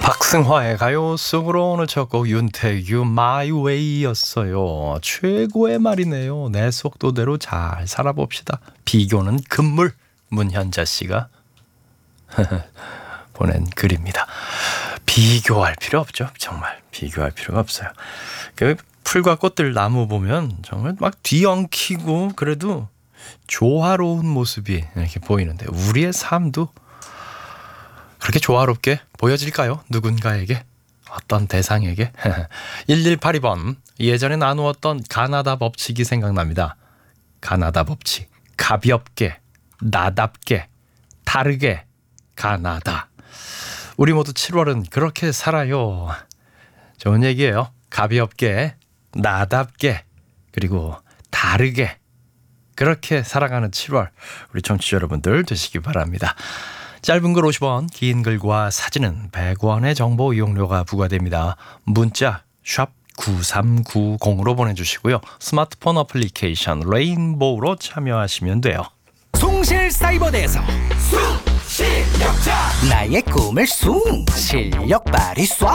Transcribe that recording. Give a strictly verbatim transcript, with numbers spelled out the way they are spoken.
박승화의 가요 속으로 오늘 첫 곡 윤태규 My Way였어요. 최고의 말이네요. 내 속도대로 잘 살아봅시다. 비교는 금물. 문현자 씨가 보낸 글입니다. 비교할 필요 없죠. 정말 비교할 필요가 없어요. 그 풀과 꽃들 나무 보면 정말 막 뒤엉키고 그래도 조화로운 모습이 이렇게 보이는데 우리의 삶도 그렇게 조화롭게 보여질까요? 누군가에게? 어떤 대상에게? 일일팔이 번 예전에 나누었던 가나다 법칙이 생각납니다. 가나다 법칙. 가볍게, 나답게, 다르게, 가나다. 우리 모두 칠월은 그렇게 살아요. 좋은 얘기예요. 가볍게, 나답게, 그리고 다르게 그렇게 살아가는 칠월 우리 청취자 여러분들 되시기 바랍니다. 짧은 글 오십 원, 긴 글과 사진은 백 원의 정보 이용료가 부과됩니다. 문자 샵 구삼구공으로 보내주시고요. 스마트폰 어플리케이션 레인보우로 참여하시면 돼요. 송실사이버대에서 쑥 실력자 나의 꿈을 쑥 실력 발휘 쏴